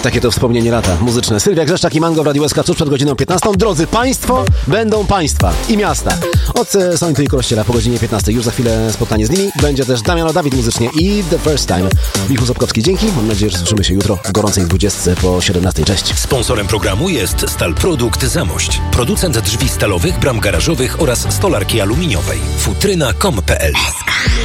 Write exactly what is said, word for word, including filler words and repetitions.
Takie to wspomnienie lata muzyczne. Sylwia Grzeszczak i Mango w Radiu S K tuż przed godziną piętnastą. Drodzy Państwo, będą Państwa i miasta. Od Sońty i Kościela po godzinie piętnastej. Już za chwilę spotkanie z nimi. Będzie też Damiano Dawid muzycznie i The First Time. Michał Sobkowski, dzięki. Mam nadzieję, że słyszymy się jutro w gorącej dwudziestce po siedemnastej. Cześć. Sponsorem programu jest Stalprodukt Zamość. Producent drzwi stalowych, bram garażowych oraz stolarki aluminiowej. futryna kropka com kropka pe el.